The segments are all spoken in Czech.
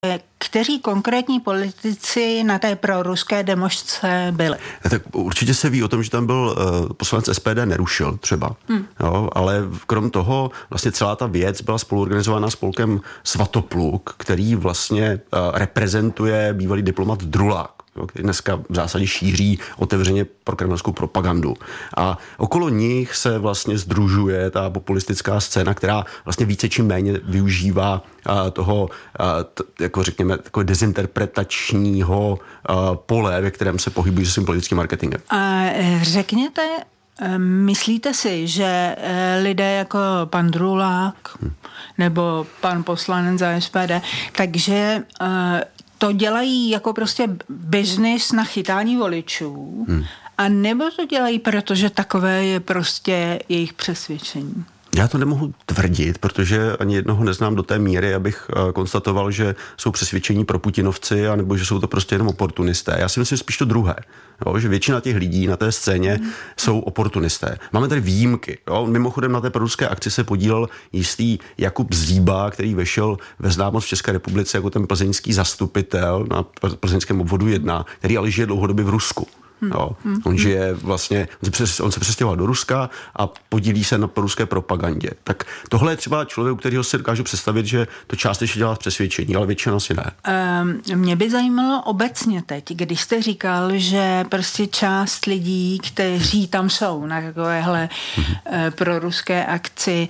kteří konkrétní politici na té proruské demonstraci byli? Tak určitě se ví o tom, že tam byl poslanec SPD Nerušil třeba. Jo, ale krom toho vlastně celá ta věc byla spoluorganizovaná spolkem Svatopluk, který vlastně reprezentuje bývalý diplomat Drulák, který dneska v zásadě šíří otevřeně prokremelskou propagandu. A okolo nich se vlastně sdružuje ta populistická scéna, která vlastně více či méně využívá toho, jako řekněme, takové dezinterpretačního pole, ve kterém se pohybují se svým politickým marketingem. A řekněte, myslíte si, že lidé jako pan Drulák nebo pan poslanec za SPD, takže to dělají jako prostě business na chytání voličů, a nebo to dělají, protože takové je prostě jejich přesvědčení? Já to nemohu tvrdit, protože ani jednoho neznám do té míry, abych konstatoval, že jsou přesvědčení pro Putinovci, anebo že jsou to prostě jenom oportunisté. Já si myslím spíš to druhé, jo, že většina těch lidí na té scéně jsou oportunisté. Máme tady výjimky. Jo. Mimochodem na té proruské akci se podílel jistý Jakub Zíba, který vešel ve známost v České republice jako ten plzeňský zastupitel na plzeňském obvodu 1, který ale žije dlouhodobě v Rusku. Jo. On žije vlastně, on se přestěhoval do Ruska a podílí se na ruské propagandě. Tak tohle je třeba člověk, u kterého si dokážu představit, že to částečně dělá přesvědčení, ale většina si ne. Mě by zajímalo obecně teď, když jste říkal, že prostě část lidí, kteří tam jsou na takovéhle proruské akci,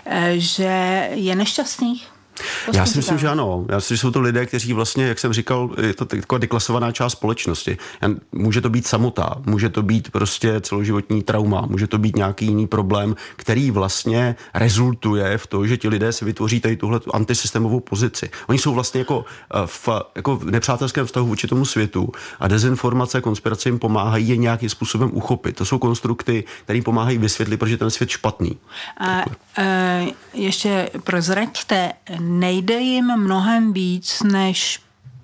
že je nešťastných? Já si myslím, že ano. Já si myslím, že jsou to lidé, kteří vlastně, jak jsem říkal, je to taková deklasovaná část společnosti. Může to být samota, může to být prostě celoživotní trauma, může to být nějaký jiný problém, který vlastně rezultuje v tom, že ti lidé si vytvoří tady tuhle antisystémovou pozici. Oni jsou vlastně jako v nepřátelském vztahu vůči tomu světu a dezinformace, konspirace jim pomáhají je nějakým způsobem uchopit. To jsou konstrukty, které jim pomáhají vysvětlit, proč je ten svět špatný. A ještě prozraďte, nejde jim mnohem víc než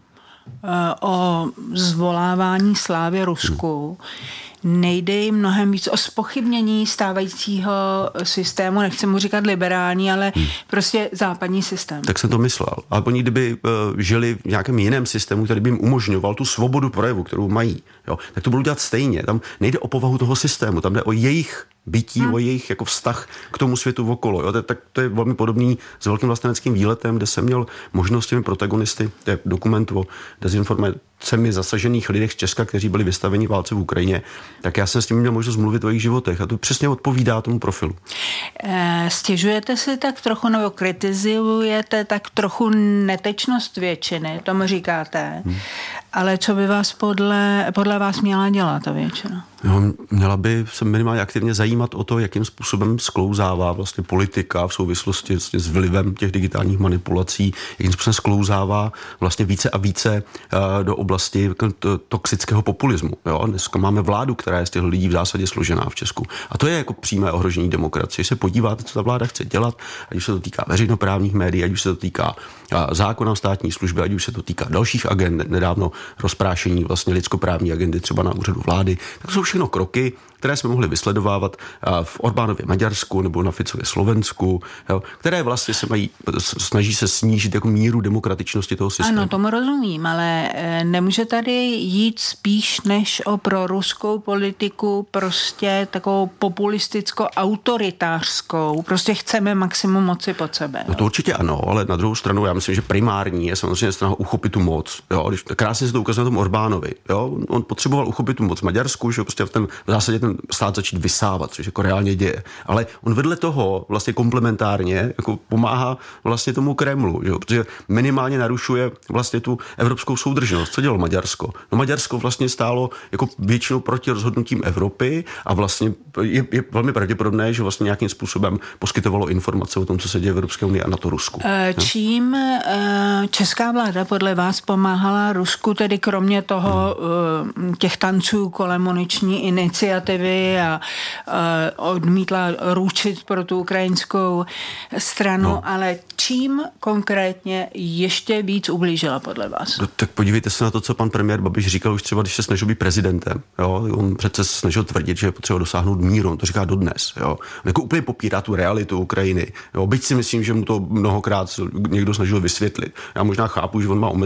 o zvolávání slávy Rusku. Nejde jim mnohem víc o zpochybnění stávajícího systému, nechci mu říkat liberální, ale prostě západní systém. Tak jsem to myslel. Ale oni kdyby žili v nějakém jiném systému, který by jim umožňoval tu svobodu projevu, kterou mají, jo, tak to budou dělat stejně. Tam nejde o povahu toho systému, tam jde o jejich bytí, o jejich jako vztah k tomu světu okolo. Jo? Tak to je velmi podobný s velkým vlasteneckým výletem, kde jsem měl možnost těmi protagonisty, to je dokument o dezinformacemi zasažených lidech z Česka, kteří byli vystaveni válce v Ukrajině, tak já jsem s nimi měl možnost mluvit o jejich životech a to přesně odpovídá tomu profilu. Stěžujete si tak trochu, nebo kritizujete tak trochu netečnost většiny, tomu říkáte, ale co by vás podle vás měla dělat ta většina? Jo, měla by se minimálně aktivně zajímat o to, jakým způsobem sklouzává vlastně politika v souvislosti s vlivem těch digitálních manipulací, jakým způsobem sklouzává vlastně více a více do oblasti toxického populismu. Jo? Dneska máme vládu, která je z těch lidí v zásadě složená v Česku. A to je jako přímé ohrožení demokracie. Se podíváte, co ta vláda chce dělat, ať už se to týká veřejnoprávních médií, ať už se to týká zákona o státní službě, ať už se to týká dalších agend, nedávno rozprášení vlastně lidskoprávní agendy třeba na úřadu vlády. Tak jsou všechno kroky, které jsme mohli vysledovávat v Orbánově Maďarsku nebo na Ficově Slovensku, jo, které vlastně snaží se snížit jako míru demokratičnosti toho systému. Ano, tomu rozumím, ale nemůže tady jít spíš než o proruskou politiku, prostě takovou populisticko-autoritářskou. Prostě chceme maximum moci pod sebe. No to určitě ano, ale na druhou stranu já myslím, že primární je samozřejmě snaha uchopit tu moc. Jo, když krásně se to ukazuje na tom Orbánovi. Jo, on potřeboval uchopit tu moc v Maďarsku, že prostě v zásadě ten stát začít vysávat, což jako reálně děje. Ale on vedle toho vlastně komplementárně jako pomáhá vlastně tomu Kremlu, že? Protože minimálně narušuje vlastně tu evropskou soudržnost. Co dělalo Maďarsko? No Maďarsko vlastně stálo jako většinou proti rozhodnutím Evropy a vlastně je velmi pravděpodobné, že vlastně nějakým způsobem poskytovalo informace o tom, co se děje v Evropské unii a na to Rusku. Čím česká vláda podle vás pomáhala Rusku, tedy kromě toho těch tanců kolem muniční iniciativy a odmítla ručit pro tu ukrajinskou stranu, ale čím konkrétně ještě víc ublížila podle vás? No, tak podívejte se na to, co pan premiér Babiš říkal už třeba, když se snažil být prezidentem. Jo? On přece snažil tvrdit, že je potřeba dosáhnout míru, on to říká dodnes. Jo? On jako úplně popírá tu realitu Ukrajiny. Jo? Byť si myslím, že mu to mnohokrát někdo snažil vysvětlit. Já možná chápu, že on má